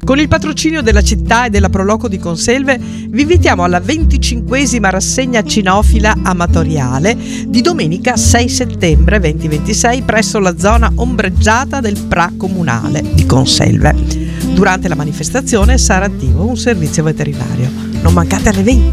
Con il patrocinio della città e della Proloco di Conselve vi invitiamo alla 25esima rassegna cinofila amatoriale di domenica 6 settembre 2026 presso la zona ombreggiata del PRA comunale di Conselve. Durante la manifestazione sarà attivo un servizio veterinario. Non mancate all'evento!